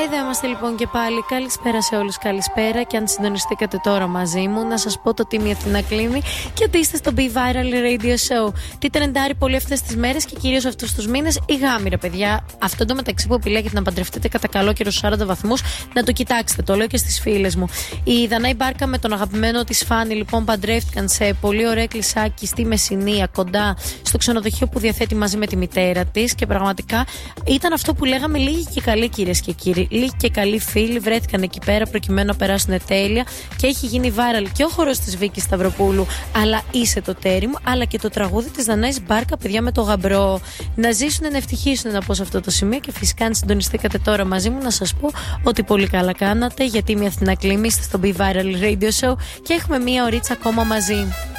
Εδώ είμαστε λοιπόν και πάλι. Καλησπέρα σε όλους, καλησπέρα. Και αν συντονιστήκατε τώρα μαζί μου, να σας πω το Τίμη Αθηνά κλείνει και ότι είστε στο Be Viral Radio Show. Τι τρεντάρει πολύ αυτές τις μέρες και κυρίως αυτούς τους μήνες? Η γάμη, ρε παιδιά. Αυτό το μεταξύ που επιλέγετε να παντρευτείτε κατά καλό καιρό 40 βαθμούς, να το κοιτάξετε. Το λέω και στις φίλες μου. Η Δανάη Μπάρκα με τον αγαπημένο της Φάνη λοιπόν παντρεύτηκαν σε πολύ ωραία κλεισάκι στη Μεσσηνία, κοντά στο ξενοδοχείο που διαθέτει μαζί με τη μητέρα της. Και πραγματικά ήταν αυτό που λέγαμε, λίγοι και καλοί, κυρίες και κύριοι. Λίγοι και καλοί φίλοι βρέθηκαν εκεί πέρα προκειμένου να περάσουν τέλεια και έχει γίνει viral και ο χορός της Βίκης Σταυροπούλου, αλλά είσαι το τέρι μου, αλλά και το τραγούδι της Δανάης Μπάρκα, παιδιά, με το γαμπρό. Να ζήσουν, να ευτυχήσουν, να πω σε αυτό το σημείο. Και φυσικά, αν συντονιστήκατε τώρα μαζί μου, να σας πω ότι πολύ καλά κάνατε, γιατί μια Αθηνά κλίμη, είστε στο Be Viral Radio Show και έχουμε μία ωρίτσα ακόμα μαζί.